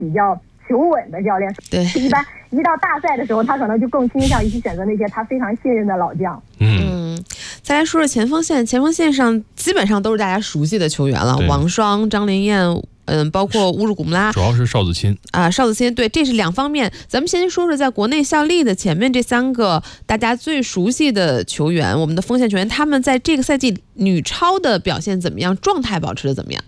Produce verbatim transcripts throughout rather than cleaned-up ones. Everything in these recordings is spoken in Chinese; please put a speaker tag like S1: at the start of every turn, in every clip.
S1: 比较求稳的教练。
S2: 对，
S1: 一般一到大赛的时候，他可能就更倾向于去选择那些他非常信任的老将。
S2: 嗯，再来说说前锋线，前锋线上基本上都是大家熟悉的球员了，王霜、张琳艳。嗯，包括乌日古木拉，
S3: 主要是邵子钦
S2: 啊，邵子钦，对，这是两方面。咱们先说说在国内效力的前面这三个大家最熟悉的球员，我们的锋线球员，他们在这个赛季女超的表现怎么样？状态保持的怎么样？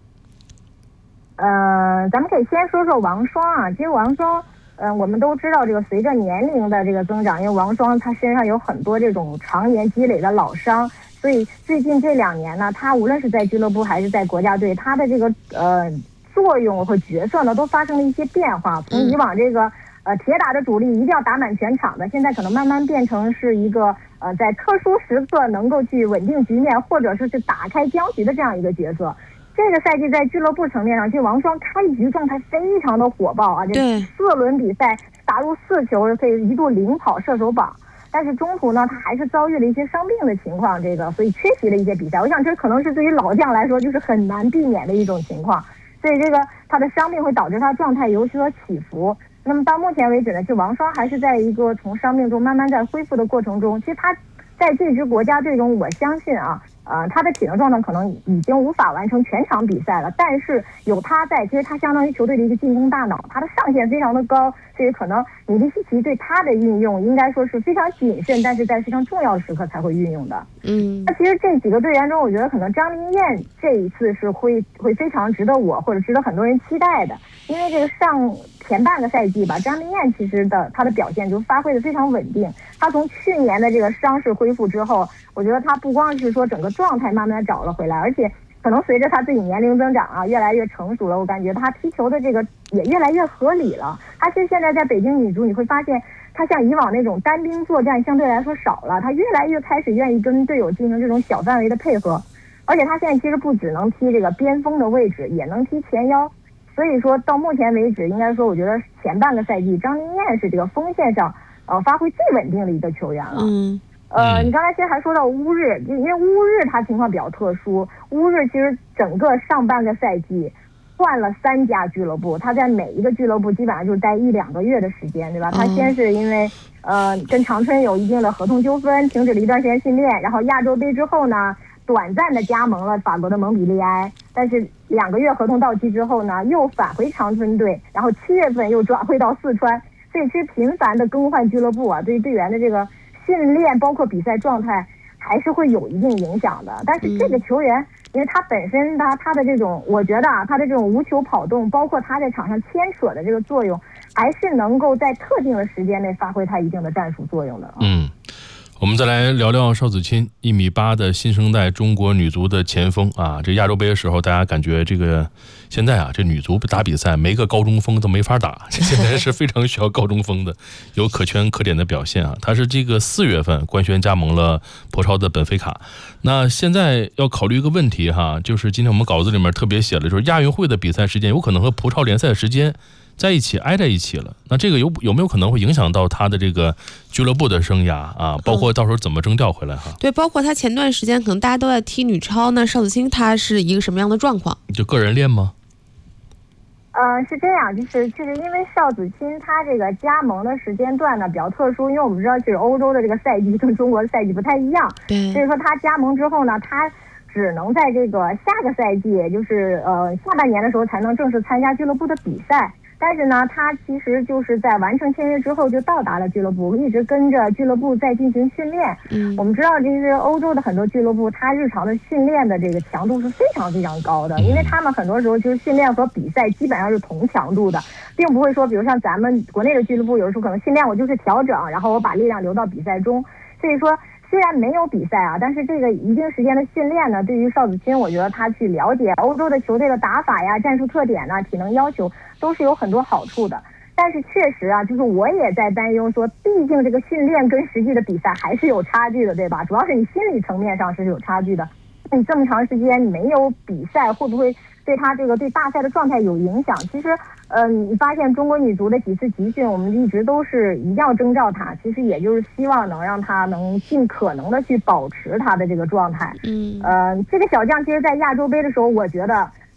S1: 呃，咱们可以先说说王霜啊。其实王霜，嗯、呃，我们都知道，这个随着年龄的这个增长，因为王霜她身上有很多这种常年积累的老伤。所以最近这两年呢，他无论是在俱乐部还是在国家队，他的这个呃作用和角色呢，都发生了一些变化。从以往这个呃铁打的主力一定要打满全场的，现在可能慢慢变成是一个呃在特殊时刻能够去稳定局面，或者是去打开僵局的这样一个角色。这个赛季在俱乐部层面上，其实王霜开局状态非常的火爆啊，这四轮比赛打入四球，可以一度领跑射手榜。但是中途呢，他还是遭遇了一些伤病的情况，这个所以缺席了一些比赛。我想这可能是对于老将来说就是很难避免的一种情况。所以这个他的伤病会导致他状态有所起伏。那么到目前为止呢，就王霜还是在一个从伤病中慢慢在恢复的过程中。其实他在这支国家队中，我相信啊，呃，他的体能状态可能已经无法完成全场比赛了，但是有他在，其实他相当于球队的一个进攻大脑，他的上限非常的高，所以可能米利西奇对他的运用应该说是非常谨慎，但是在非常重要的时刻才会运用的。嗯，那其实这几个队员中，我觉得可能张琳艳这一次是会会非常值得我或者值得很多人期待的，因为这个上前半个赛季吧，张琳艳其实的她的表现就发挥的非常稳定。她从去年的这个伤势恢复之后，我觉得她不光是说整个状态慢慢找了回来，而且可能随着她自己年龄增长啊，越来越成熟了，我感觉她踢球的这个也越来越合理了。她其实现在在北京女足，你会发现她像以往那种单兵作战相对来说少了，她越来越开始愿意跟队友进行这种小范围的配合，而且她现在其实不只能踢这个边锋的位置，也能踢前腰。所以说到目前为止，应该说我觉得前半个赛季张琳艳是这个锋线上呃发挥最稳定的一个球员了。嗯，呃，你刚才其实还说到乌日，因为乌日他情况比较特殊，乌日其实整个上半个赛季换了三家俱乐部，他在每一个俱乐部基本上就是待一两个月的时间，对吧？他先是因为呃跟长春有一定的合同纠纷，停止了一段时间训练，然后亚洲杯之后呢，短暂的加盟了法国的蒙彼利埃，但是两个月合同到期之后呢，又返回长春队，然后七月份又转回到四川，所以其实频繁的更换俱乐部啊，对于队员的这个训练包括比赛状态还是会有一定影响的。但是这个球员，因为他本身他他的这种，我觉得啊，他的这种无球跑动，包括他在场上牵扯的这个作用，还是能够在特定的时间内发挥他一定的战术作用的。
S3: 嗯。我们再来聊聊邵子钦，一米八的新生代中国女足的前锋啊。这亚洲杯的时候，大家感觉这个现在啊，这女足打比赛没个高中锋都没法打，现在是非常需要高中锋的，有可圈可点的表现啊。他是这个四月份官宣加盟了葡超的本菲卡。那现在要考虑一个问题哈，就是今天我们稿子里面特别写了，就是亚运会的比赛时间有可能和葡超联赛的时间在一起挨在一起了，那这个有有没有可能会影响到他的这个俱乐部的生涯啊？包括到时候怎么征调回来哈？
S2: 对，包括他前段时间可能大家都在踢女超，那邵子钦他是一个什么样的状况？
S3: 就个人练吗？
S1: 呃，是这样，就是就是因为邵子钦他这个加盟的时间段呢比较特殊，因为我们知道就是欧洲的这个赛季跟中国的赛季不太一样，对，所以说他加盟之后呢，他只能在这个下个赛季，也就是呃下半年的时候才能正式参加俱乐部的比赛。但是呢，他其实就是在完成签约之后就到达了俱乐部，一直跟着俱乐部在进行训练。嗯，我们知道这是欧洲的很多俱乐部，他日常的训练的这个强度是非常非常高的，因为他们很多时候就是训练和比赛基本上是同强度的，并不会说，比如像咱们国内的俱乐部，有的时候可能训练我就是调整，然后我把力量留到比赛中。所以说，虽然没有比赛啊，但是这个一定时间的训练呢，对于邵子钦，我觉得他去了解欧洲的球队的打法呀、战术特点呢、体能要求，都是有很多好处的。但是确实啊，就是我也在担忧说，毕竟这个训练跟实际的比赛还是有差距的，对吧？主要是你心理层面上是有差距的。你这么长时间你没有比赛，会不会对他这个对大赛的状态有影响？其实，呃，你发现中国女足的几次集训，我们一直都是一定要征召她，其实也就是希望能让她能尽可能的去保持她的这个状态。嗯，呃，这个小将其实在亚洲杯的时候，我觉得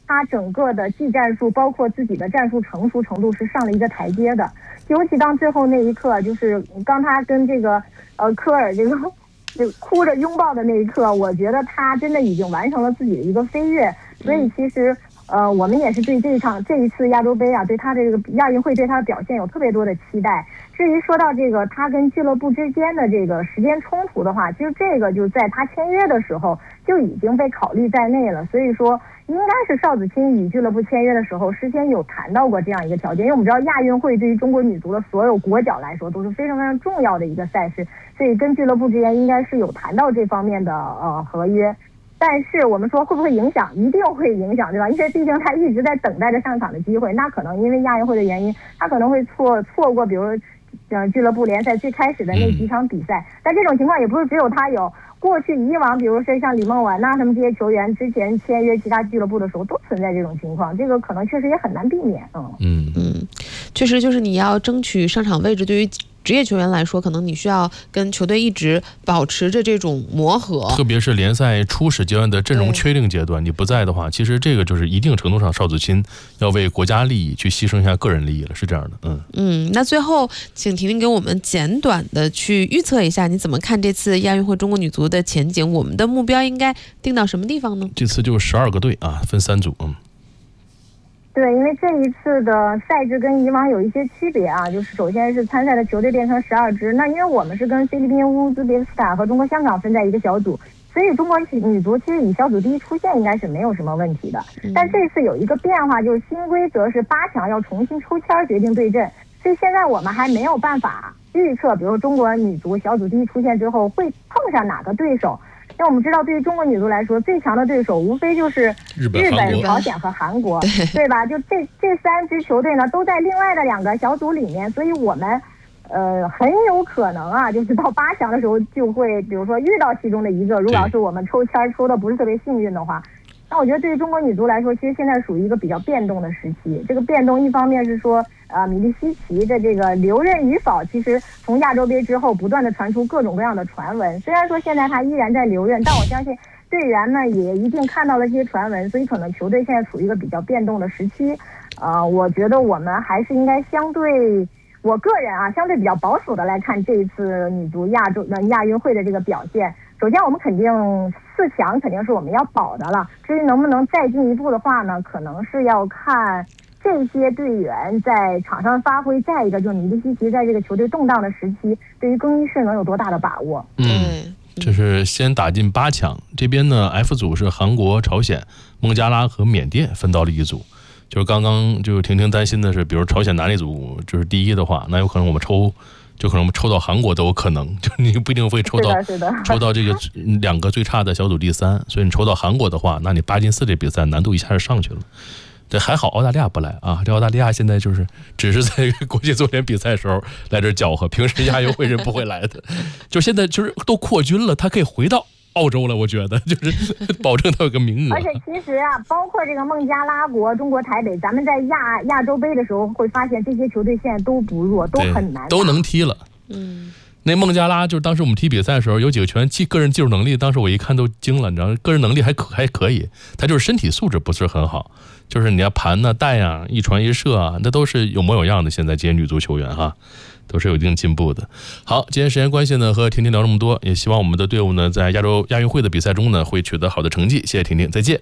S1: 他整个的技战术，包括自己的战术成熟程度是上了一个台阶的。尤其当最后那一刻，就是当他跟这个呃科尔这个就哭着拥抱的那一刻，我觉得他真的已经完成了自己的一个飞跃。所以其实呃我们也是对这一场这一次亚洲杯啊，对他这个亚运会对他的表现有特别多的期待。至于说到这个他跟俱乐部之间的这个时间冲突的话，其实这个就在他签约的时候就已经被考虑在内了。所以说应该是邵子钦与俱乐部签约的时候事先有谈到过这样一个条件，因为我们知道亚运会对于中国女足的所有国脚来说都是非常非常重要的一个赛事，所以跟俱乐部之间应该是有谈到这方面的呃合约。但是我们说会不会影响，一定会影响，对吧？因为毕竟他一直在等待着上场的机会，那可能因为亚运会的原因，他可能会错错过比如呃俱乐部联赛最开始的那几场比赛。但这种情况也不是只有他有，过去以往比如说像李梦雯呐、啊、他们这些球员之前签约其他俱乐部的时候都存在这种情况，这个可能确实也很难避免。嗯
S2: 嗯嗯，确实就是你要争取上场位置，对于职业球员来说，可能你需要跟球队一直保持着这种磨合，
S3: 特别是联赛初始阶段的阵容确定阶段，你不在的话，其实这个就是一定程度上邵子钦要为国家利益去牺牲一下个人利益了，是这样的。嗯
S2: 嗯，那最后请婷婷给我们简短的去预测一下，你怎么看这次亚运会中国女足的前景？我们的目标应该定到什么地方呢？
S3: 这次就十二个队啊，分三组。嗯。
S1: 对，因为这一次的赛制跟以往有一些区别啊，就是首先是参赛的球队变成十二支，那因为我们是跟菲律宾、乌兹别克斯坦和中国香港分在一个小组，所以中国女足其实以小组第一出现应该是没有什么问题的。但这次有一个变化，就是新规则是八强要重新抽签决定对阵，所以现在我们还没有办法预测，比如中国女足小组第一出现之后会碰上哪个对手。因为我们知道，对于中国女足来说，最强的对手无非就是日本、朝鲜和韩国，对, 对吧？就这这三支球队呢，都在另外的两个小组里面，所以我们呃很有可能啊，就是到八强的时候就会，比如说遇到其中的一个。如果要是我们抽签抽的不是特别幸运的话，那我觉得对于中国女足来说，其实现在属于一个比较变动的时期。这个变动一方面是说，呃，米利西奇的这个留任与否，其实从亚洲杯之后不断的传出各种各样的传闻。虽然说现在他依然在留任，但我相信队员呢也一定看到了这些传闻，所以可能球队现在处于一个比较变动的时期。呃，我觉得我们还是应该相对，我个人啊，相对比较保守的来看这一次女足亚洲呃亚运会的这个表现。首先我们肯定四强肯定是我们要保的了，至于能不能再进一步的话呢，可能是要看这些队员在场上发挥，再一个就是米利西奇在这个球队动荡的时期对于更衣室能有多大的把握。
S3: 嗯，就是先打进八强，这边呢 F 组是韩国、朝鲜、孟加拉和缅甸分到了一组。就是刚刚就是婷婷担心的是，比如朝鲜拿那组就是第一的话，那有可能我们抽就可能我们抽到韩国都有可能，就你不一定会抽到抽到这个两个最差的小组第三，所以你抽到韩国的话，那你八进四这比赛难度一下就上去了。这还好澳大利亚不来啊，这澳大利亚现在就是只是在国际足联比赛的时候来这搅和，平时亚运会是不会来的。就现在就是都扩军了，他可以回到澳洲了，我觉得就是保证他有个名额。
S1: 而且其实啊，包括这个孟加拉国、中国台北，咱们在亚亚洲杯的时候会发现，这些球队现在都不弱，都很难，
S3: 都能踢了。嗯，那孟加拉就是当时我们踢比赛的时候，有几个球员技个人技术能力，当时我一看都惊了，你知道，个人能力还可还可以，他就是身体素质不是很好，就是你要盘呐、带啊、一传一射啊，那都是有模有样的。现在这些女足球员哈，都是有一定进步的。好，今天时间关系呢，和婷婷聊这么多，也希望我们的队伍呢，在亚洲亚运会的比赛中呢，会取得好的成绩。谢谢婷婷，再见。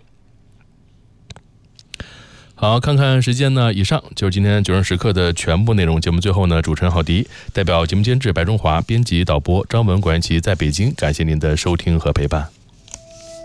S3: 好，看看时间呢，以上就是今天九人时刻的全部内容。节目最后呢，主持人郝迪代表节目监制白中华、编辑导播张文、管琪在北京，感谢您的收听和陪伴。